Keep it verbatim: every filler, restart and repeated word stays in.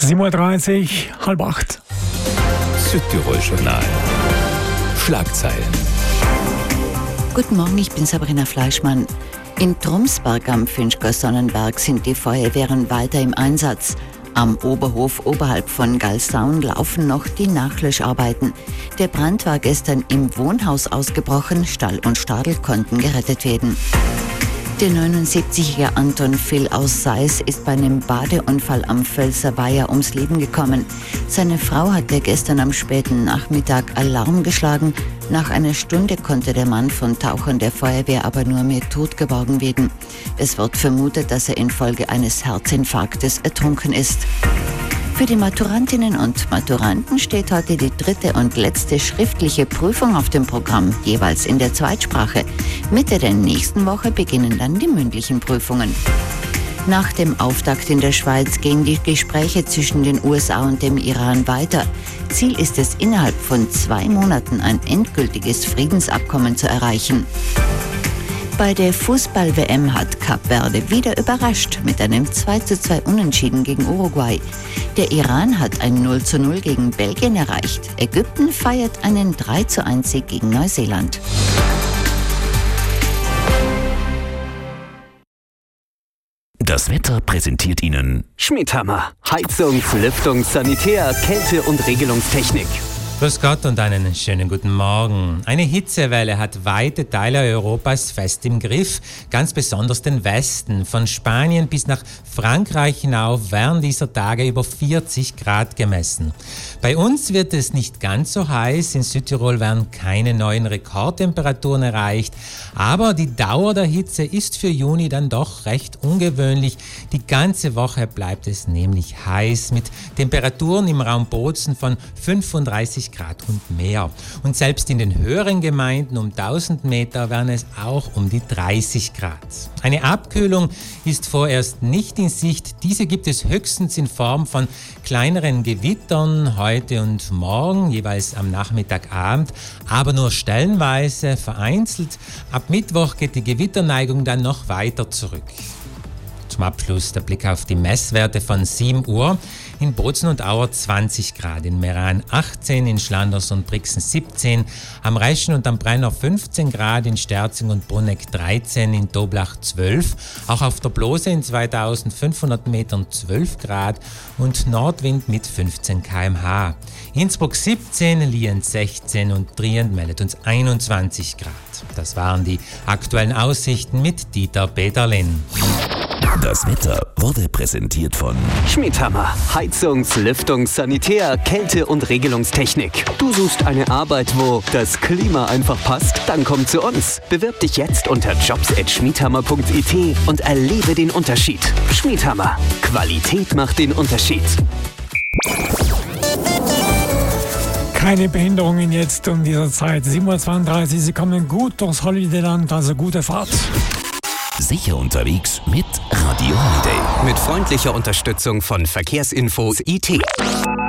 sieben Uhr dreißig, halb acht. Südtirol Journal. Schlagzeilen. Guten Morgen, ich bin Sabrina Fleischmann. In Trumsberg am Finchger Sonnenberg sind die Feuerwehren weiter im Einsatz. Am Oberhof oberhalb von Galsaun laufen noch die Nachlöscharbeiten. Der Brand war gestern im Wohnhaus ausgebrochen, Stall und Stadel konnten gerettet werden. Der neunundsiebzigjährige Anton Phil aus Seis ist bei einem Badeunfall am Völser Weiher ums Leben gekommen. Seine Frau hatte gestern am späten Nachmittag Alarm geschlagen. Nach einer Stunde konnte der Mann von Tauchern der Feuerwehr aber nur mehr tot geborgen werden. Es wird vermutet, dass er infolge eines Herzinfarktes ertrunken ist. Für die Maturantinnen und Maturanten steht heute die dritte und letzte schriftliche Prüfung auf dem Programm, jeweils in der Zweitsprache. Mitte der nächsten Woche beginnen dann die mündlichen Prüfungen. Nach dem Auftakt in der Schweiz gehen die Gespräche zwischen den U S A und dem Iran weiter. Ziel ist es, innerhalb von zwei Monaten ein endgültiges Friedensabkommen zu erreichen. Bei der Fußball-W M hat Kap Verde wieder überrascht mit einem zwei zu zwei Unentschieden gegen Uruguay. Der Iran hat ein null zu null gegen Belgien erreicht. Ägypten feiert einen drei zu eins Sieg gegen Neuseeland. Das Wetter präsentiert Ihnen Schmidhammer. Heizungs-, Lüftungs-, Sanitär-, Kälte- und Regelungstechnik. Grüß Gott und einen schönen guten Morgen. Eine Hitzewelle hat weite Teile Europas fest im Griff, ganz besonders den Westen. Von Spanien bis nach Frankreich hinauf werden dieser Tage über vierzig Grad gemessen. Bei uns wird es nicht ganz so heiß, in Südtirol werden keine neuen Rekordtemperaturen erreicht, aber die Dauer der Hitze ist für Juni dann doch recht ungewöhnlich. Die ganze Woche bleibt es nämlich heiß mit Temperaturen im Raum Bozen von fünfunddreißig Grad und mehr. Und selbst in den höheren Gemeinden um tausend Meter wären es auch um die dreißig Grad. Eine Abkühlung ist vorerst nicht in Sicht. Diese gibt es höchstens in Form von kleineren Gewittern heute und morgen, jeweils am Nachmittagabend, aber nur stellenweise, vereinzelt. Ab Mittwoch geht die Gewitterneigung dann noch weiter zurück. Zum Abschluss der Blick auf die Messwerte von sieben Uhr. In Bozen und Auer zwanzig Grad, in Meran achtzehn, in Schlanders und Brixen siebzehn, am Reischen und am Brenner fünfzehn Grad, in Sterzing und Brunegg dreizehn, in Toblach zwölf, auch auf der Blose in zweitausendfünfhundert Metern zwölf Grad und Nordwind mit fünfzehn Kilometer pro Stunde. Innsbruck siebzehn, Lienz sechzehn und Trient meldet uns einundzwanzig Grad. Das waren die aktuellen Aussichten mit Dieter Peterlin. Das Wetter wurde präsentiert von Schmidhammer. Heizungs-, Lüftungs-, Sanitär-, Kälte- und Regelungstechnik. Du suchst eine Arbeit, wo das Klima einfach passt? Dann komm zu uns. Bewirb dich jetzt unter jobs at schmidhammer punkt i t und erlebe den Unterschied. Schmidhammer. Qualität macht den Unterschied. Keine Behinderungen jetzt um diese Zeit. sieben Uhr zweiunddreißig, Sie kommen gut durchs Holidayland, also gute Fahrt. Sicher unterwegs mit Radio Holiday. Mit freundlicher Unterstützung von Verkehrsinfo I T.